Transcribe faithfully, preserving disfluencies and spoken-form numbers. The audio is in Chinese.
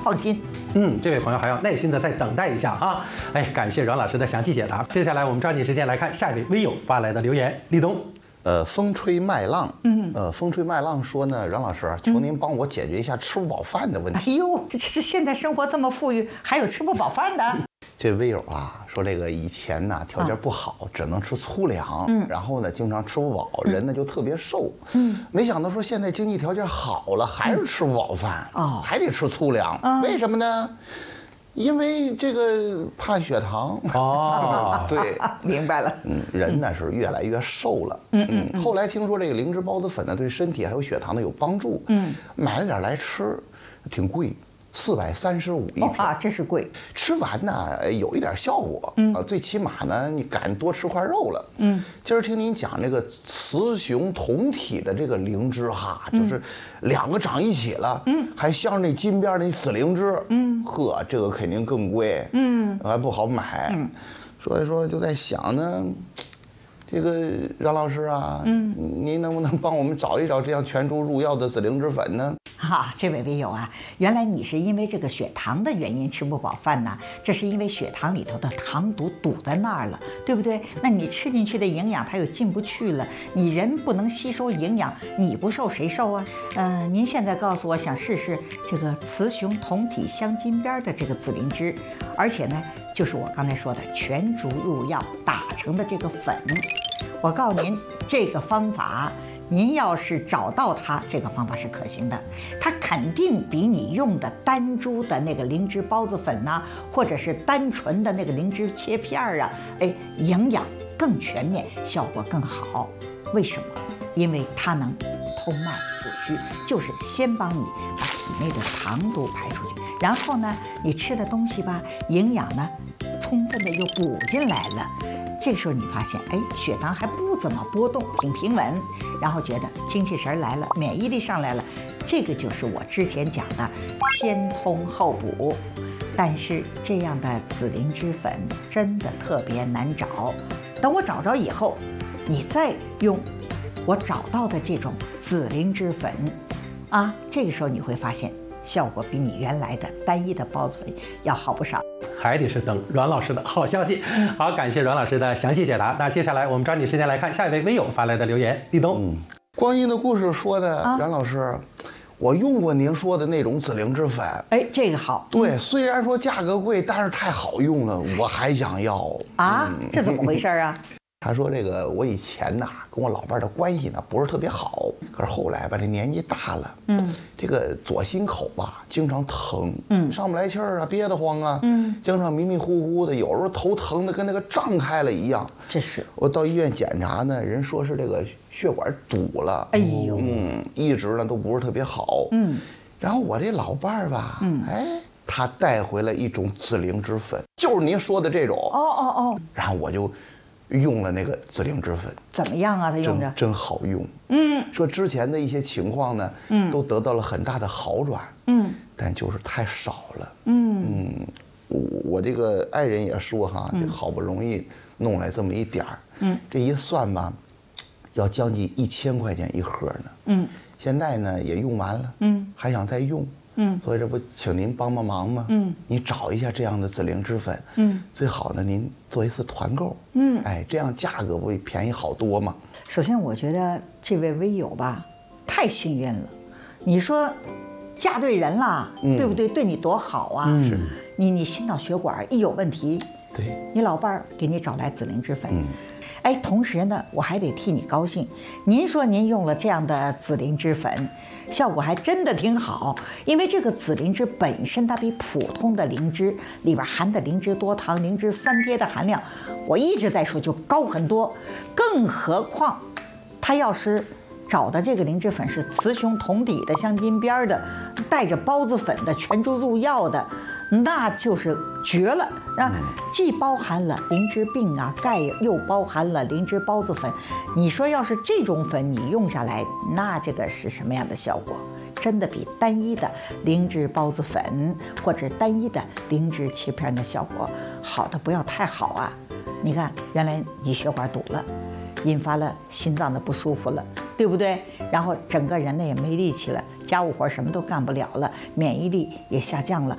放心。 嗯，这位朋友还要耐心的再等待一下啊！哎，感谢阮老师的详细解答。接下来我们抓紧时间来看下一位微友发来的留言，立冬。 呃，风吹麦浪，嗯，呃，风吹麦浪说呢，阮老师，求您帮我解决一下吃不饱饭的问题。 哎呦，这这现在生活这么富裕，还有吃不饱饭的？ 这微友啊，说这个以前呢条件不好，只能吃粗粮，嗯，然后呢经常吃不饱，人呢就特别瘦，嗯，没想到说现在经济条件好了，还是吃不饱饭，哦，还得吃粗粮，为什么呢？因为这个怕血糖哦， 对， 明白了。 嗯，人呢是越来越瘦了。嗯嗯。后来听说这个灵芝孢子粉呢对身体还有血糖呢有帮助。嗯。买了点来吃，挺贵，四百三十五一瓶啊，这是贵。 吃完呢有一点效果，嗯啊，最起码呢你敢多吃块肉了。嗯。今儿听您讲这个雌雄同体的这个灵芝哈，就是两个长一起了，嗯，还像那金边那死灵芝，嗯，呵，这个肯定更贵，嗯，还不好买，嗯，所以说就在想呢。这个阮老师啊，嗯，您能不能帮我们找一找这样全株入药的紫灵芝粉呢？ 哈，这位微友啊，原来你是因为这个血糖的原因吃不饱饭呢，这是因为血糖里头的糖毒堵在那儿了，对不对？那你吃进去的营养它又进不去了，你人不能吸收营养，你不瘦谁瘦啊？嗯、呃，您现在告诉我想试试这个雌雄同体镶金边的这个紫灵芝，而且呢，就是我刚才说的全株入药打成的这个粉。我告诉您，这个方法，您要是找到它，这个方法是可行的，它肯定比你用的单株的那个灵芝孢子粉呐、啊，或者是单纯的那个灵芝切片啊，哎，营养更全面，效果更好。为什么？因为它能通脉补虚，就是先帮你把体内的糖毒排出去，然后呢，你吃的东西吧，营养呢，充分的又补进来了。这个时候你发现，哎，血糖还不怎么波动，挺平稳，然后觉得精气神来了，免疫力上来了，这个就是我之前讲的先通后补。但是这样的紫灵芝粉真的特别难找，等我找着以后，你再用我找到的这种紫灵芝粉，啊，这个时候你会发现效果比你原来的单一的孢子粉要好不少。 还得是等阮老师的好消息。好，感谢阮老师的详细解答。那接下来我们抓紧时间来看下一位微友发来的留言。立冬， 嗯，光阴的故事说的，啊、阮老师，我用过您说的那种紫灵芝粉， 哎，这个好。 对，虽然说价格贵，但是太好用了，我还想要啊、嗯，这怎么回事啊？ 他说：“这个我以前呐跟我老伴的关系呢不是特别好，可是后来吧这年纪大了，嗯，这个左心口吧经常疼，嗯，上不来气儿啊，憋得慌啊，嗯，经常迷迷糊糊的，有时候头疼的跟那个胀开了一样。 这是我到医院检查呢，人说是这个血管堵了， 哎呦， 嗯，一直呢都不是特别好，嗯，然后我这老伴儿吧，嗯，哎，他带回了一种紫灵芝粉，就是您说的这种， 哦哦哦， 然后我就。”用了那个紫灵芝粉怎么样啊？他用着真真好用。嗯，说之前的一些情况呢，嗯，都得到了很大的好转。嗯，但就是太少了。嗯嗯，我我这个爱人也说哈，这好不容易弄来这么一点儿，嗯，这一算吧，要将近一千块钱一盒呢。嗯，现在呢也用完了。嗯，还想再用。嗯，所以这不请您帮帮忙吗？嗯，你找一下这样的紫灵芝粉，嗯，最好呢您做一次团购，嗯，哎，这样价格不会便宜好多吗？ 首先，我觉得这位微友吧，太信任了。你说，嫁对人了，嗯、对不对？对你多好啊！是、嗯，你你心脑血管一有问题， 对， 你老伴儿给你找来紫灵芝粉。嗯哎，同时呢，我还得替你高兴。您说您用了这样的紫灵芝粉，效果还真的挺好。因为这个紫灵芝本身它比普通的灵芝里边含的灵芝多糖、灵芝三萜的含量，我一直在说就高很多。更何况，它要是找的这个灵芝粉是雌雄同体的、镶金边的，带着孢子粉的、全株入药的。那就是绝了啊！既包含了灵芝锭啊、钙，又包含了灵芝孢子粉。你说要是这种粉你用下来，那这个是什么样的效果？真的比单一的灵芝孢子粉或者单一的灵芝切片的效果好的不要太好啊！你看，原来你血管堵了，引发了心脏的不舒服了，对不对？然后整个人呢也没力气了，家务活什么都干不了了，免疫力也下降了。